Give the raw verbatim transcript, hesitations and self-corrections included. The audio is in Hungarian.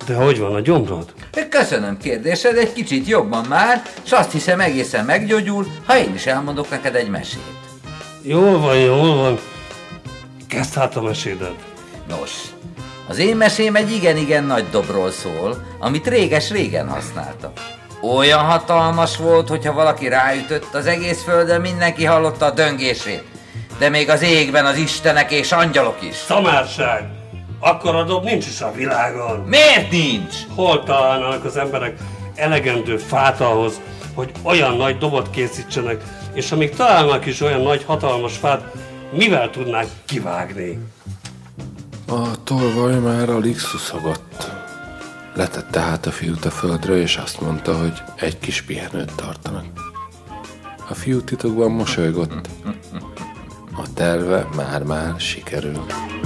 De hogy van a gyomrod? Köszönöm kérdésed, egy kicsit jobban már, és azt hiszem egészen meggyógyul, ha én is elmondok neked egy mesét. Jól van, jól van. Kezd hát a mesédet. Nos, az én mesém egy igen-igen nagy dobról szól, amit réges-régen használtak. Olyan hatalmas volt, hogyha valaki ráütött, az egész földön mindenki hallotta a döngését. De még az égben az istenek és angyalok is. Szamárság! Akkora dob nincs is a világon. Miért nincs? Hol találnának az emberek elegendő fát ahhoz, hogy olyan nagy dobot készítsenek, és amíg találnak is olyan nagy hatalmas fát, mivel tudnák kivágni? A tolvaj már alig szuszogott. Letette hát a fiút a földre, és azt mondta, hogy egy kis pihenőt tartanak. A fiú titokban mosolygott. A terve már-már sikerül.